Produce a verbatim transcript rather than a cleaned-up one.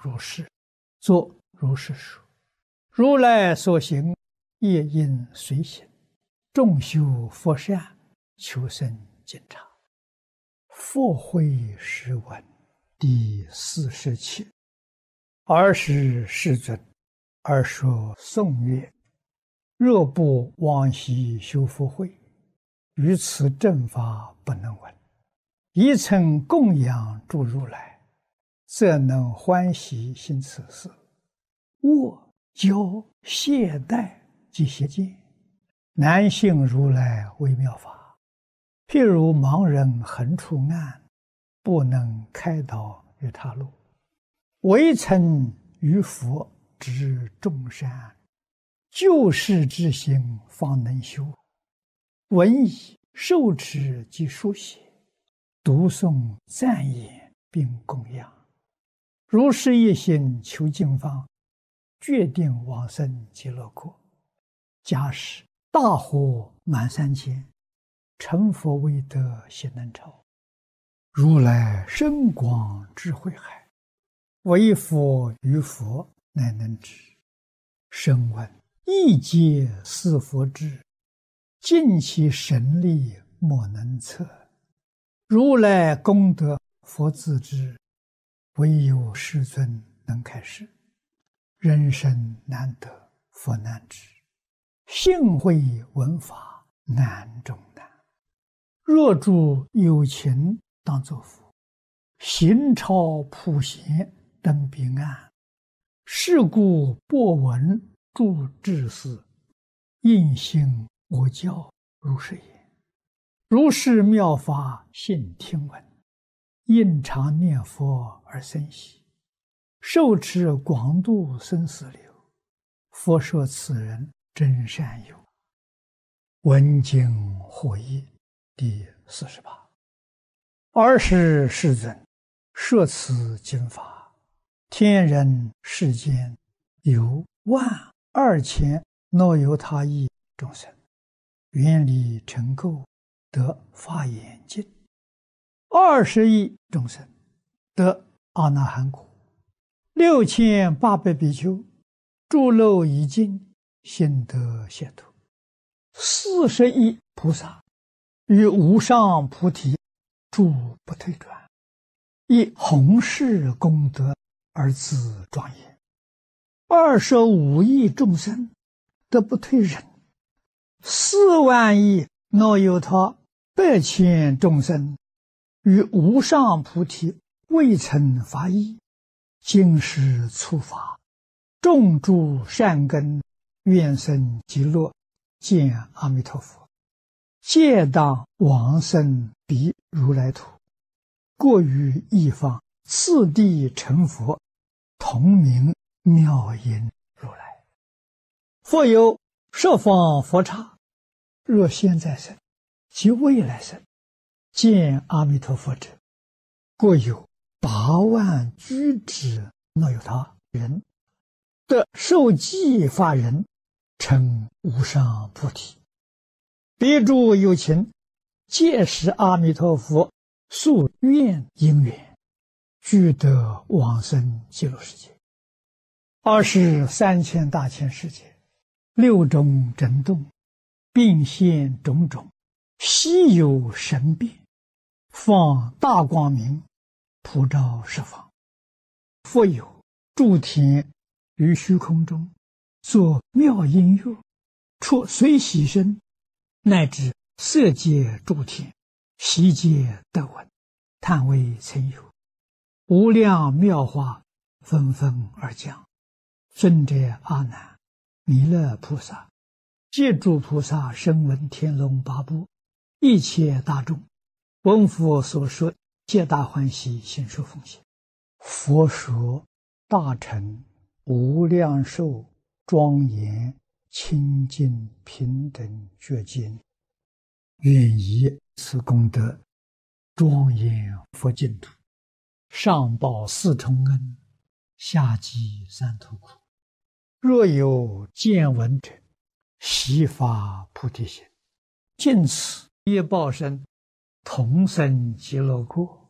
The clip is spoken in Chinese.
如是，作如是说。如来所行，业应随行，众修佛善，求生净察。佛慧诗文第四十七。尔时世尊，而说颂曰：若不往昔修福慧，于此正法不能闻。一曾供养诸如来，则能欢喜行此事。握教懈怠及邪见，难信如来微妙法。譬如盲人横出暗，不能开导于他路。唯曾于佛知众善，救世之心方能修。闻已受持及书写，读诵赞言并供养。如是一心求净方，决定往生极乐国。假使大火满三千，成佛未得悉能超。如来深广智慧海，唯佛于佛乃能知。声闻一皆是佛智，尽其神力莫能测。如来功德佛自知，唯有世尊能开示。人生难得佛难知，幸会闻法难中难。若诸有情当作佛，行超普贤登彼岸。是故播闻诸智士，应信我教如是言。如是妙法信听闻，应常念佛而生喜。受持广度生死流，佛说此人真善友。闻经获益第四十八。尔时世尊，摄此经法，天人世间有万二千若有他亿众生，愿力成垢，得法眼净。二十亿众生得阿那含果。六千八百比丘诸漏已尽，心得解脱。四十亿菩萨于无上菩提诸不退转，以弘誓功德而自庄严。二十五亿众生得不退忍，四万亿若有他百千众生于无上菩提未曾发意，今世初发，种诸善根，愿生极乐，见阿弥陀佛，皆当往生彼如来土。过于一方，次第成佛，同名妙音如来。复有十方佛刹，若现在生及未来生，见阿弥陀佛者，过有八万居止若有他人，得受记法人，成无上菩提。彼诸有情，皆是阿弥陀佛宿愿因缘，俱得往生极乐世界。二十三千大千世界，六种震动，并现种种，稀有神变，放大光明，普照十方。复有诸天于虚空中，作妙音乐，出随喜声，乃至色界诸天，悉皆得闻，叹为曾有。无量妙法纷纷而降。尊者阿难、弥勒菩萨、皆诸菩萨声闻天龙八部，一切大众，闻佛所说，皆大欢喜，信受奉行。佛说大乘无量寿庄严清净平等觉经，愿以此功德庄严佛净土，上报四重恩，下济三途苦。若有见闻者，悉发菩提心，尽此业报身，同生极乐国。